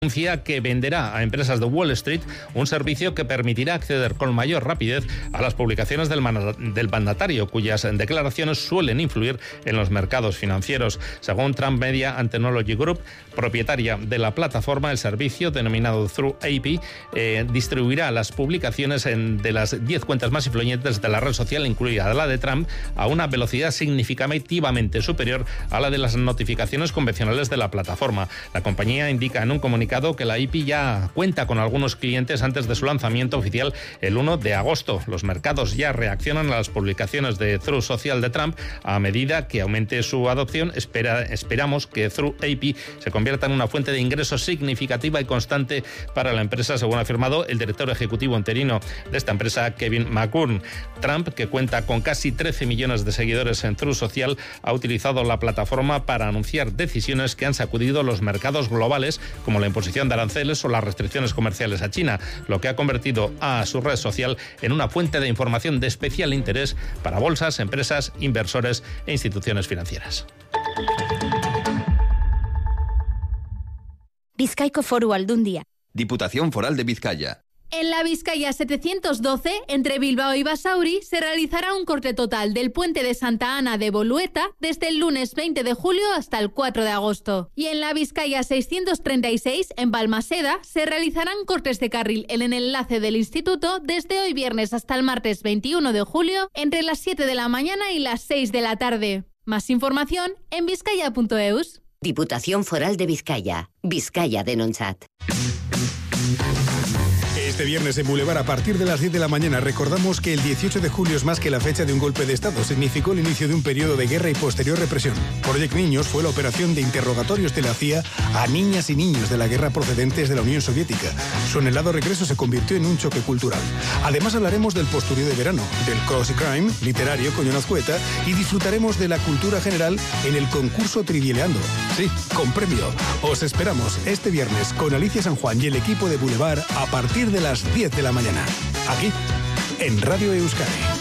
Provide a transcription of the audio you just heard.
anuncia que venderá a empresas de Wall Street un servicio que permitirá acceder con mayor rapidez a las publicaciones del mandatario, cuyas declaraciones suelen influir en los mercados financieros. Según Trump Media and Technology Group, propietaria de la plataforma, el servicio denominado Through AP distribuirá las publicaciones de las 10 cuentas más influyentes de la red social, incluida la de Trump, a una velocidad significativamente superior a la de las notificaciones convencionales de la plataforma. La compañía indica en un comunicado que la IP ya cuenta con algunos clientes antes de su lanzamiento oficial el 1 de agosto. Los mercados ya reaccionan a las publicaciones de Through Social de Trump. A medida que aumente su adopción, esperamos que Through AP se convierta en una fuente de ingresos significativa y constante para la empresa, según ha afirmado el director ejecutivo interino de esta empresa, Kevin McCurn. Trump, que cuenta con casi 13 millones de seguidores en Through Social, ha utilizado la plataforma para anunciar decisiones que han sacudido los mercados globales, como la imposición de aranceles o las restricciones comerciales a China, lo que ha convertido a su red social en una fuente de información de especial interés para bolsas, empresas, inversores e instituciones financieras. Bizkaiko Foru Aldundia. Diputación Foral de Vizcaya. En la Vizcaya 712, entre Bilbao y Basauri, se realizará un corte total del puente de Santa Ana de Bolueta desde el lunes 20 de julio hasta el 4 de agosto. Y en la Vizcaya 636, en Balmaseda, se realizarán cortes de carril en el enlace del instituto desde hoy viernes hasta el martes 21 de julio, entre las 7 de la mañana y las 6 de la tarde. Más información en vizcaya.eus. Diputación Foral de Vizcaya. Vizcaya Denontzat. Este viernes en Boulevard, a partir de las 10 de la mañana, recordamos que el 18 de julio es más que la fecha de un golpe de Estado. Significó el inicio de un periodo de guerra y posterior represión. Project Niños fue la operación de interrogatorios de la CIA a niñas y niños de la guerra procedentes de la Unión Soviética. Su anhelado regreso se convirtió en un choque cultural. Además hablaremos del posturío de verano, del cozy crime literario con Jon Azcueta, y disfrutaremos de la cultura general en el concurso Trivieleando. Sí, con premio. Os esperamos este viernes con Alicia San Juan y el equipo de Boulevard a partir de las 10 de la mañana. Aquí, en Radio Euskadi.